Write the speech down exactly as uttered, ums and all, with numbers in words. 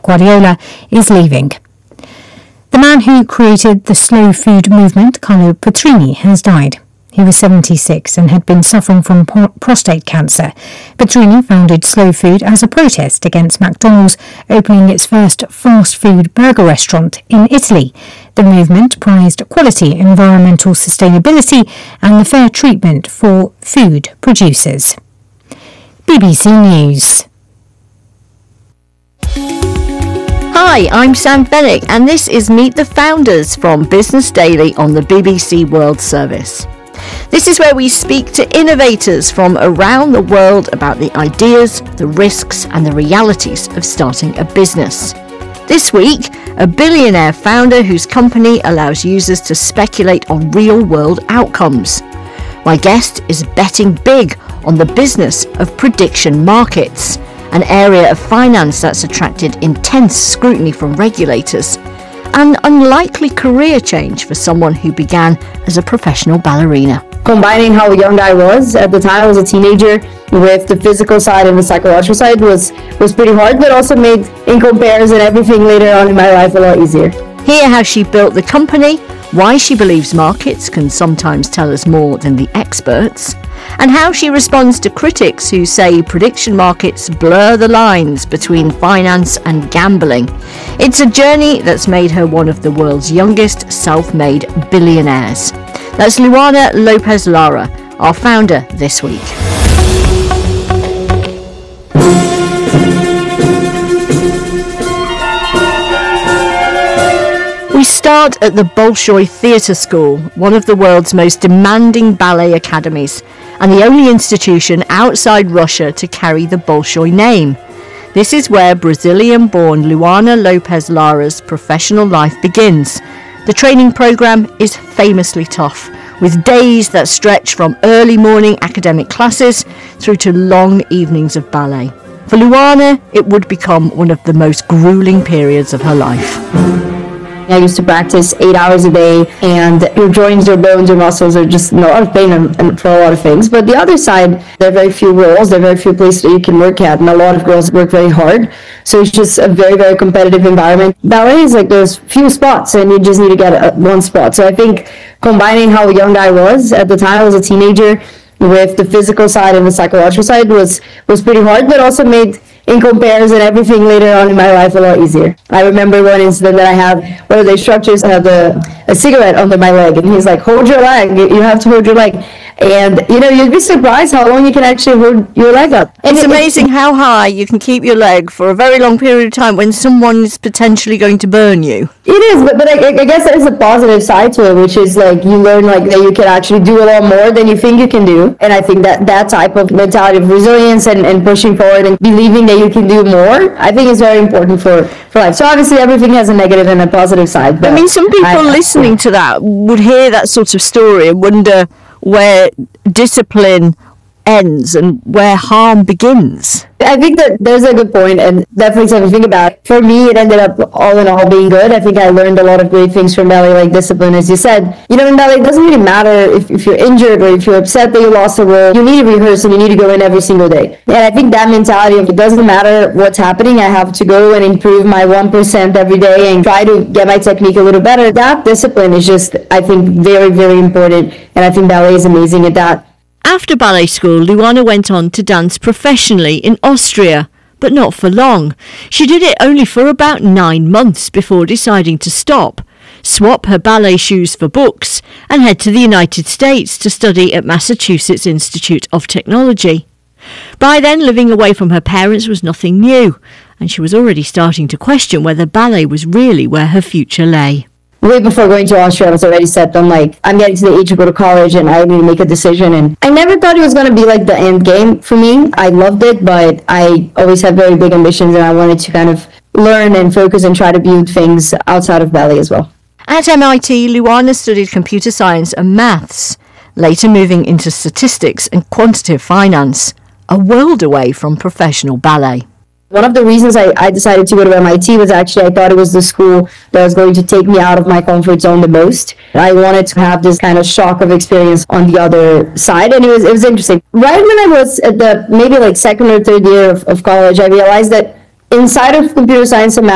Guardiola is leaving. The man who created the slow food movement, Carlo Petrini, has died. He was seventy-six and had been suffering from prostate cancer. Petrini founded Slow Food as a protest against McDonald's opening its first fast food burger restaurant in Italy. The movement prized quality, environmental sustainability and the fair treatment for food producers. B B C News. Hi, I'm Sam Fennick and this is Meet the Founders from Business Daily on the B B C World Service. This is where we speak to innovators from around the world about the ideas, the risks and the realities of starting a business. This week, a billionaire founder whose company allows users to speculate on real-world outcomes. My guest is betting big on the business of prediction markets, an area of finance that's attracted intense scrutiny from regulators. An unlikely career change for someone who began as a professional ballerina. Combining how young I was at the time, I was a teenager, with the physical side and the psychological side was, was pretty hard, but also made, in comparison, everything later on in my life a lot easier. Hear how she built the company, why she believes markets can sometimes tell us more than the experts, and how she responds to critics who say prediction markets blur the lines between finance and gambling. It's a journey that's made her one of the world's youngest self-made billionaires. That's Luana Lopez Lara, our founder this week. We start at the Bolshoi Theatre School, one of the world's most demanding ballet academies, and the only institution outside Russia to carry the Bolshoi name. This is where Brazilian-born Luana Lopez Lara's professional life begins. The training program is famously tough, with days that stretch from early morning academic classes through to long evenings of ballet. For Luana, it would become one of the most grueling periods of her life. I used to practice eight hours a day, and your joints, your bones, your muscles are just in a lot of pain and, and for a lot of things. But the other side, there are very few roles, there are very few places that you can work at, and a lot of girls work very hard. So it's just a very, very competitive environment. Ballet is like there's few spots, and you just need to get a, one spot. So I think combining how young I was at the time, I was a teenager, with the physical side and the psychological side was, was pretty hard, but also made, in comparison, everything later on in my life a lot easier. I remember one incident that I had where the instructors had a, a cigarette under my leg, and he's like, hold your leg, you have to hold your leg. And, you know, you'd be surprised how long you can actually hold your leg up. And it's it, amazing how high you can keep your leg for a very long period of time when someone is potentially going to burn you. It is, but, but I, I guess there's a positive side to it, which is like you learn like that you can actually do a lot more than you think you can do. And I think that that type of mentality of resilience and, and pushing forward and believing that you can do more, I think is very important for, for life. So obviously everything has a negative and a positive side. But I mean, some people I, listening I, to that would hear that sort of story and wonder where discipline ends and where harm begins. I think that there's a good point, and definitely something to think about. For me, it ended up all in all being good. I think I learned a lot of great things from ballet, like discipline, as you said. You know, in ballet, it doesn't really matter if, if you're injured or if you're upset that you lost a role. You need to rehearse and you need to go in every single day. And I think that mentality of it doesn't matter what's happening, I have to go and improve my one percent every day and try to get my technique a little better. That discipline is just, I think, very, very important. And I think ballet is amazing at that. After ballet school, Luana went on to dance professionally in Austria, but not for long. She did it only for about nine months before deciding to stop, swap her ballet shoes for books, and head to the United States to study at Massachusetts Institute of Technology. By then, living away from her parents was nothing new, and she was already starting to question whether ballet was really where her future lay. Way before going to Austria, I was already set on, like, I'm getting to the age to go to college and I need to make a decision. And I never thought it was going to be, like, the end game for me. I loved it, but I always had very big ambitions and I wanted to kind of learn and focus and try to build things outside of ballet as well. At M I T, Luana studied computer science and maths, later moving into statistics and quantitative finance, a world away from professional ballet. One of the reasons I, I decided to go to M I T was actually I thought it was the school that was going to take me out of my comfort zone the most. I wanted to have this kind of shock of experience on the other side, and it was it was interesting. Right when I was at the maybe like second or third year of, of college, I realized that inside of computer science and math,